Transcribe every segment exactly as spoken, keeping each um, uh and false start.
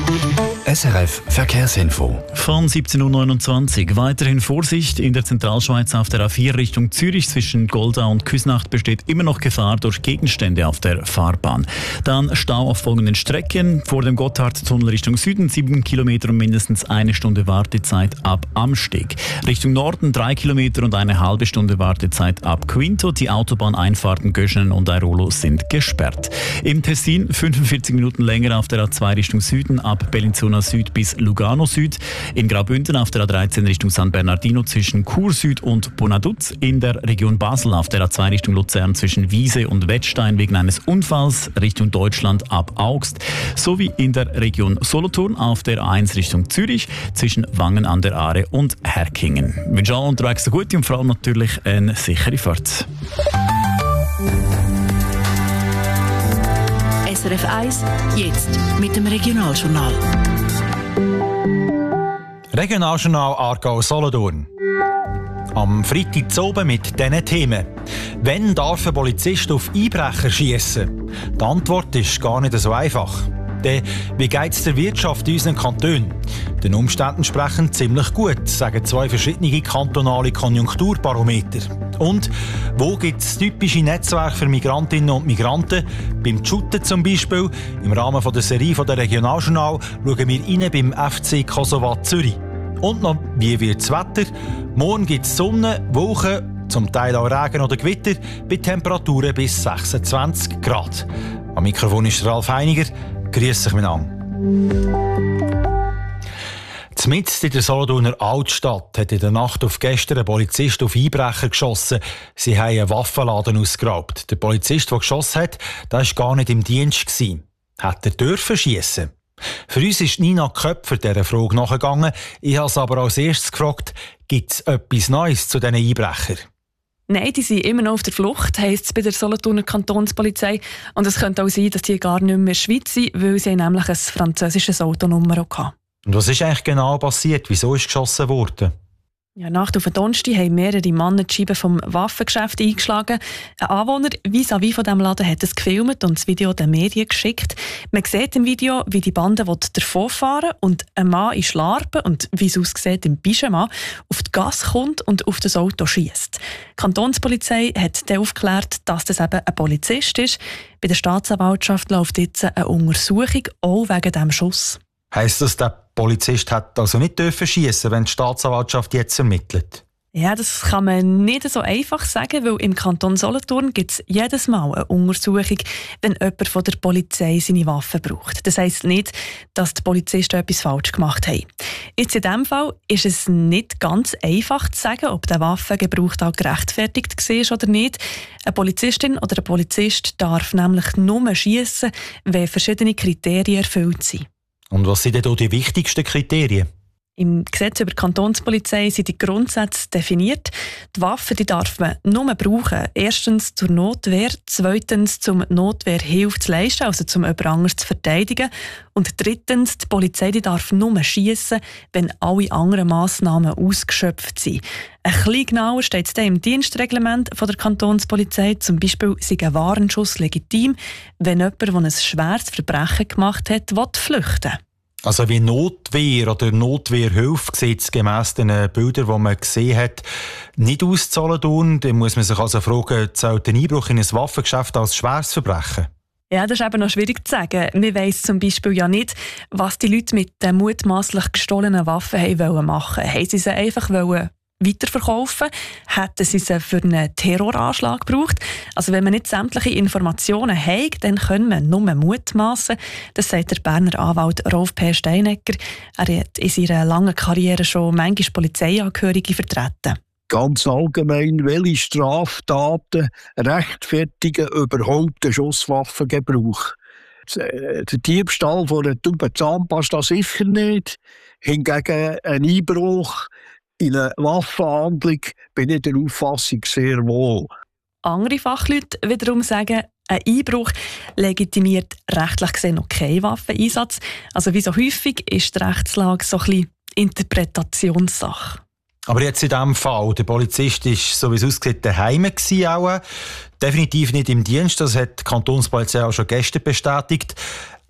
S R F Verkehrsinfo. Von siebzehn Uhr neunundzwanzig. Weiterhin Vorsicht in der Zentralschweiz auf der A vier Richtung Zürich. Zwischen Goldau und Küsnacht besteht immer noch Gefahr durch Gegenstände auf der Fahrbahn. Dann Stau auf folgenden Strecken. Vor dem Gotthardtunnel Richtung Süden sieben Kilometer und mindestens eine Stunde Wartezeit ab Amsteg. Richtung Norden drei Kilometer und eine halbe Stunde Wartezeit ab Quinto. Die Autobahneinfahrten Göschenen und Airolo sind gesperrt. Im Tessin fünfundvierzig Minuten länger auf der A zwei Richtung Süden ab Bellinzona Süd bis Lugano Süd. In Graubünden auf der A dreizehn Richtung San Bernardino zwischen Chur Süd und Bonaduz. In der Region Basel auf der A zwei Richtung Luzern zwischen Wiese und Wettstein wegen eines Unfalls Richtung Deutschland ab Augst. Sowie in der Region Solothurn auf der A eins Richtung Zürich zwischen Wangen an der Aare und Herkingen. Wir wünschen allen unterwegs eine gute und vor allem natürlich eine sichere Fahrt. S R F eins, jetzt mit dem Regionaljournal. Regionaljournal Aargau-Solothurn. Am Freitag oben mit diesen Themen. Wann darf ein Polizist auf Einbrecher schiessen? Die Antwort ist gar nicht so einfach. Denn wie geht es der Wirtschaft in unseren Kantonen? Den Umständen entsprechend ziemlich gut, sagen zwei verschiedene kantonale Konjunkturbarometer. Und wo gibt es typische Netzwerke für Migrantinnen und Migranten? Beim Shooten zum Beispiel. Im Rahmen der Serie der Regionaljournal schauen wir rein beim F C Kosovo Zürich. Und noch, wie wird das Wetter? Morgen gibt es Sonne, Wolken, zum Teil auch Regen oder Gewitter, bei Temperaturen bis sechsundzwanzig Grad. Am Mikrofon ist Ralf Heiniger. Grüß euch miteinander. Mitten in der Solothurner Altstadt hat in der Nacht auf gestern ein Polizist auf Einbrecher geschossen. Sie haben einen Waffenladen ausgeraubt. Der Polizist, der geschossen hat, der war gar nicht im Dienst. Hat er dürfen schiessen? Für uns ist Nina Köpfer dieser Frage nachgegangen. Ich habe sie aber als erstes gefragt, gibt es etwas Neues zu diesen Einbrechern? Nein, die sind immer noch auf der Flucht, heisst es bei der Solothurner Kantonspolizei. Und es könnte auch sein, dass die gar nicht mehr in der Schweiz sind, weil sie nämlich ein französisches Autonummer hatten. Und was ist eigentlich genau passiert? Wieso ist geschossen worden? Ja, Nacht auf den Donnerstag haben mehrere Männer die Scheibe vom Waffengeschäft eingeschlagen. Ein Anwohner vis-à-vis von diesem Laden hat es gefilmt und das Video den Medien geschickt. Man sieht im Video, wie die Bande davonfahren und ein Mann in Schlarpen und wie es aussieht im Pyjama auf die Gasse kommt und auf das Auto schiesst. Die Kantonspolizei hat dann aufgeklärt, dass das eben ein Polizist ist. Bei der Staatsanwaltschaft läuft jetzt eine Untersuchung, auch wegen diesem Schuss. Heisst das, der Polizist hat also nicht dürfen schiessen, wenn die Staatsanwaltschaft jetzt ermittelt? Ja, das kann man nicht so einfach sagen, weil im Kanton Solothurn gibt es jedes Mal eine Untersuchung, wenn jemand von der Polizei seine Waffe braucht. Das heisst nicht, dass die Polizisten etwas falsch gemacht haben. Jetzt in diesem Fall ist es nicht ganz einfach zu sagen, ob der Waffengebrauch da gerechtfertigt war oder nicht. Eine Polizistin oder ein Polizist darf nämlich nur schiessen, wenn verschiedene Kriterien erfüllt sind. Und was sind denn die wichtigsten Kriterien? Im Gesetz über die Kantonspolizei sind die Grundsätze definiert. Die Waffe die darf man nur brauchen. Erstens zur Notwehr, zweitens zum Notwehrhilfe zu leisten, also zum jemand anderes zu verteidigen. Und drittens, die Polizei die darf nur schiessen, wenn alle anderen Massnahmen ausgeschöpft sind. Ein bisschen genauer steht es dann im Dienstreglement von der Kantonspolizei. Zum Beispiel sei ein Warenschuss legitim, wenn jemand, der ein schweres Verbrechen gemacht hat, flüchten will. Also wie Notwehr oder Notwehrhilfe sieht es gemäss den Bildern, die man gesehen hat, nicht auszahlen. Dann muss man sich also fragen, zählt ein Einbruch in ein Waffengeschäft als schweres Verbrechen? Ja, das ist eben noch schwierig zu sagen. Man weiss zum Beispiel ja nicht, was die Leute mit den mutmaßlich gestohlenen Waffen haben machen wollten. Haben sie sie einfach weiterverkaufen? Hätten sie sie für einen Terroranschlag gebraucht? Also wenn man nicht sämtliche Informationen hat, dann können wir nur mutmaßen. Das sagt der Berner Anwalt Rolf P. Steinecker. Er hat in seiner langen Karriere schon manchmal Polizeiangehörige vertreten. Ganz allgemein, welche Straftaten rechtfertigen überhaupt den Schusswaffengebrauch? Der Diebstahl von einer Tube Zahnpasta sicher nicht. Hingegen ein Einbruch in eine Waffenhandlung bin ich der Auffassung sehr wohl. Andere Fachleute wiederum sagen, ein Einbruch legitimiert rechtlich gesehen noch keinen Waffeneinsatz. Also wie so häufig ist die Rechtslage so ein bisschen Interpretationssache. Aber jetzt in diesem Fall, der Polizist war, so wie es aussieht, daheim gewesen, auch. Definitiv nicht im Dienst, das hat die Kantonspolizei auch schon gestern bestätigt.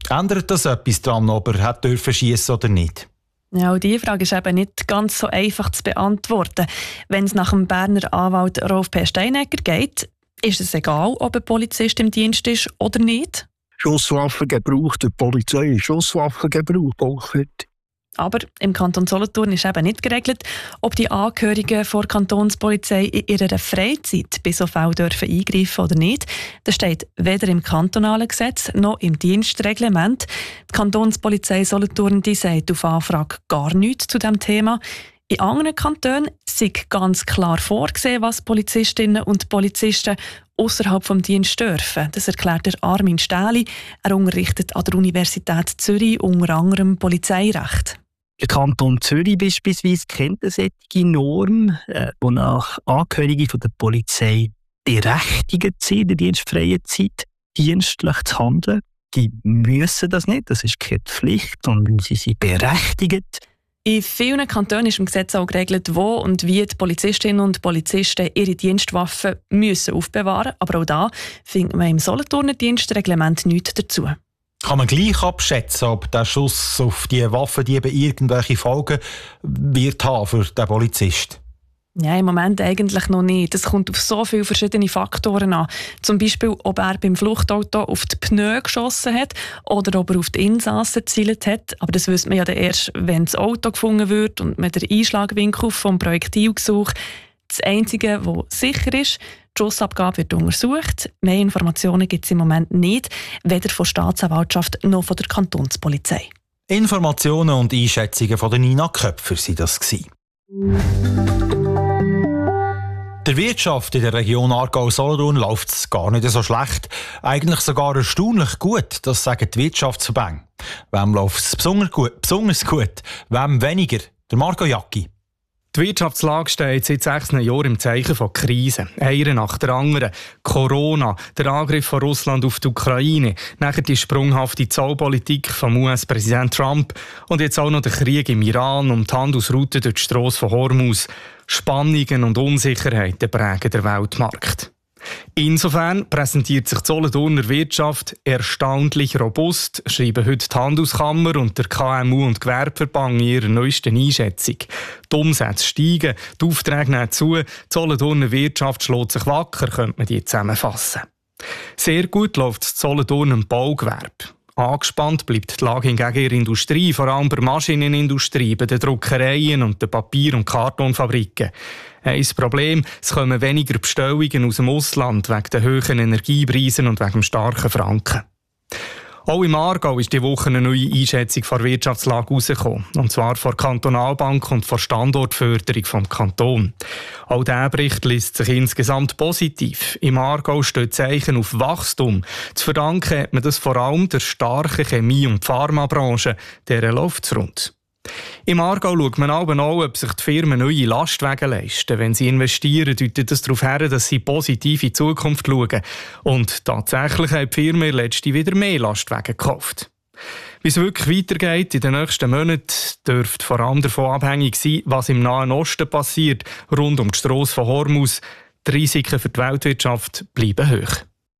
Ändert das etwas daran, ob er hat dürfen schiessen oder nicht? Ja, und diese Frage ist eben nicht ganz so einfach zu beantworten. Wenn es nach dem Berner Anwalt Rolf P. Steinegger geht, ist es egal, ob ein Polizist im Dienst ist oder nicht. Schusswaffengebrauch der Polizei ist Schusswaffengebrauch, Bullshit. Aber im Kanton Solothurn ist eben nicht geregelt, ob die Angehörigen der Kantonspolizei in ihrer Freizeit bei so Fällen dürfen eingreifen oder nicht. Das steht weder im kantonalen Gesetz noch im Dienstreglement. Die Kantonspolizei Solothurn die sagt auf Anfrage gar nichts zu diesem Thema. In anderen Kantonen sei ganz klar vorgesehen, was Polizistinnen und Polizisten außerhalb des Dienstes dürfen. Das erklärt der Armin Stähli. Er unterrichtet an der Universität Zürich unter anderem Polizeirecht. Der Kanton Zürich beispielsweise kennt eine solche Norm, äh, wonach Angehörige von der Polizei berechtigt sind, in der dienstfreien Zeit dienstlich zu handeln. Die müssen das nicht, das ist keine Pflicht, sondern sie sind berechtigt. In vielen Kantonen ist im Gesetz auch geregelt, wo und wie die Polizistinnen und Polizisten ihre Dienstwaffen müssen aufbewahren müssen. Aber auch da findet man im Solothurner Dienstreglement nichts dazu. Kann man gleich abschätzen, ob der Schuss auf die Waffendiebe irgendwelche Folgen wird haben für den Polizist? Ja, im Moment eigentlich noch nicht. Es kommt auf so viele verschiedene Faktoren an. Zum Beispiel, ob er beim Fluchtauto auf die Pneu geschossen hat oder ob er auf die Insassen gezielt hat. Aber das wüsste man ja dann erst, wenn das Auto gefunden wird und man den Einschlagwinkel vom Projektil sucht. Das Einzige, was sicher ist, die Schussabgabe wird untersucht. Mehr Informationen gibt es im Moment nicht, weder von der Staatsanwaltschaft noch von der Kantonspolizei. Informationen und Einschätzungen von Nina Köpfer waren das. Der Wirtschaft in der Region Aargau-Solothurn läuft es gar nicht so schlecht. Eigentlich sogar erstaunlich gut, das sagen die Wirtschaftsverbände. Wem läuft es besonders gut, besonders gut, wem weniger? Der Marco Jacki. Die Wirtschaftslage steht seit sechs Jahren im Zeichen von Krisen. Eine nach der anderen. Corona, der Angriff von Russland auf die Ukraine, nachher die sprunghafte Zollpolitik vom U S-Präsident Trump und jetzt auch noch der Krieg im Iran und die Handelsroute durch die Strasse von Hormuz. Spannungen und Unsicherheiten prägen den Weltmarkt. Insofern präsentiert sich die Solothurner Wirtschaft erstaunlich robust, schreiben heute die Handelskammer und der K M U- und Gewerbeverband in ihrer neuesten Einschätzung. Die Umsätze steigen, die Aufträge nehmen zu, die Solothurner Wirtschaft schlägt sich wacker, könnte man die zusammenfassen. Sehr gut läuft das Solothurner Baugewerbe. Angespannt bleibt die Lage hingegen in der Industrie, vor allem bei der Maschinenindustrie, bei den Druckereien und den Papier- und Kartonfabriken. Ein Problem, es kommen weniger Bestellungen aus dem Ausland wegen der hohen Energiepreisen und wegen dem starken Franken. Auch im Aargau ist die Woche eine neue Einschätzung der Wirtschaftslage herausgekommen. Und zwar von der Kantonalbank und von der Standortförderung vom Kanton. Auch dieser Bericht liest sich insgesamt positiv. Im Aargau stehen Zeichen auf Wachstum. Zu verdanken hat man das vor allem der starken Chemie- und Pharmabranche. Deren läuft es rund. Im Aargau schaut man auch, ob sich die Firmen neue Lastwagen leisten. Wenn sie investieren, deutet das darauf her, dass sie positiv in die Zukunft schauen. Und tatsächlich haben die Firmen letzte wieder mehr Lastwagen gekauft. Wie es wirklich weitergeht in den nächsten Monaten, dürfte vor allem davon abhängig sein, was im Nahen Osten passiert, rund um die Strasse von Hormuz. Die Risiken für die Weltwirtschaft bleiben hoch.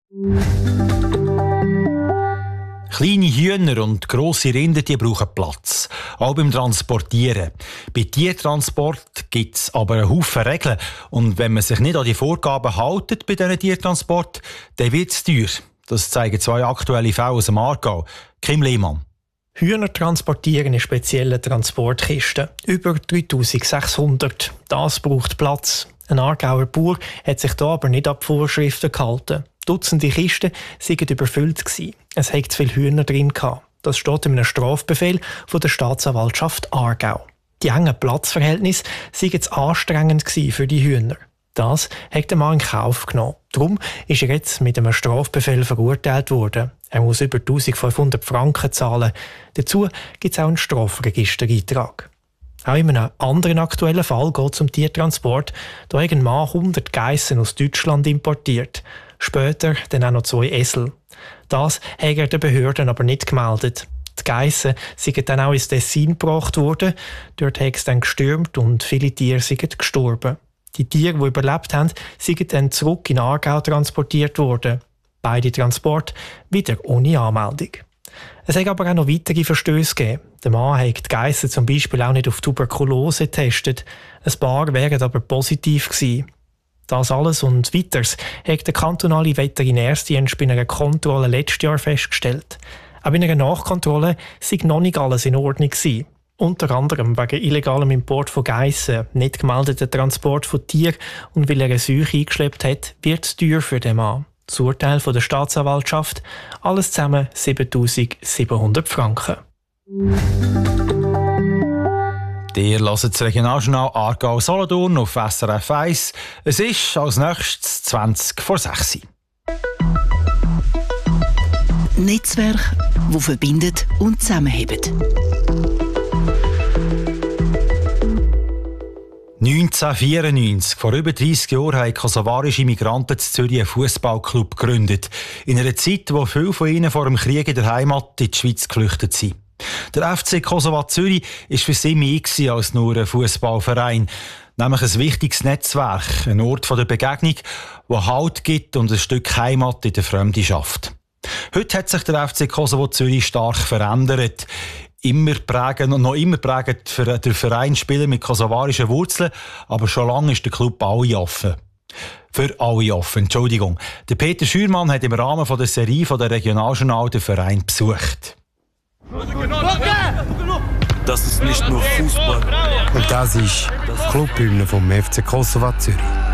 Kleine Hühner und grosse Rinder die brauchen Platz, auch beim Transportieren. Bei Tiertransport gibt es aber einen Haufen Regeln. Und wenn man sich nicht an die Vorgaben hält bei diesen Tiertransport, dann wird es teuer. Das zeigen zwei aktuelle Fälle aus dem Aargau. Kim Lehmann. Hühner transportieren in speziellen Transportkisten. Über dreitausendsechshundert. Das braucht Platz. Ein Aargauer Bauer hat sich da aber nicht an die Vorschriften gehalten. Dutzende Kisten waren überfüllt. Es hatte zu viele Hühner drin. Das steht in einem Strafbefehl von der Staatsanwaltschaft Aargau. Die engen Platzverhältnisse waren zu anstrengend für die Hühner. Das hat der Mann in Kauf genommen. Darum ist er jetzt mit einem Strafbefehl verurteilt worden. Er muss über eintausendfünfhundert Franken zahlen. Dazu gibt es auch einen Strafregistereintrag. Auch in einem anderen aktuellen Fall geht es um Tiertransport. Da hat ein Mann hundert Geissen aus Deutschland importiert. Später dann auch noch zwei Esel. Das hat er den Behörden aber nicht gemeldet. Die Geissen sind dann auch ins Tessin gebracht worden. Dort hat es dann gestürmt und viele Tiere sind gestorben. Die Tiere, die überlebt haben, sind dann zurück in Aargau transportiert worden. Beide Transporte wieder ohne Anmeldung. Es hat aber auch noch weitere Verstöße gegeben. Der Mann hat die Geissen zum Beispiel auch nicht auf Tuberkulose getestet. Ein paar wären aber positiv gewesen. Das alles und weiteres hat der kantonale Veterinärdienst bei einer Kontrolle letztes Jahr festgestellt. Auch bei einer Nachkontrolle sei noch nicht alles in Ordnung gewesen. Unter anderem wegen illegalem Import von Geissen, nicht gemeldeter Transport von Tieren und weil er eine Seuche eingeschleppt hat, wird es teuer für den Mann. Das Urteil von der Staatsanwaltschaft, alles zusammen siebentausendsiebenhundert Franken. Ihr hört das Regionaljournal Aargau-Solothurn auf S R F eins. Es ist als nächstes zwanzig vor sechs. Netzwerk, das verbindet und zusammenhält. neunzehnhundertvierundneunzig, vor über dreissig Jahren, haben kosovarische Migranten in Zürich einen Fußballclub gegründet. In einer Zeit, wo viele von ihnen vor dem Krieg in der Heimat in die Schweiz geflüchtet sind. Der F C Kosovo Zürich war für sie mehr als nur ein Fußballverein. Nämlich ein wichtiges Netzwerk, ein Ort der Begegnung, der Halt gibt und ein Stück Heimat in der Fremde schafft. Heute hat sich der F C Kosovo Zürich stark verändert. Immer prägen und noch immer prägen der Verein Spieler mit kosovarischen Wurzeln, aber schon lange ist der Club alle offen. Für alle offen, Entschuldigung. Der Peter Schürmann hat im Rahmen der Serie der Regionaljournal den Verein besucht. Das ist nicht nur Fußball. Und das ist das Clubhymne vom F C Kosovo Zürich.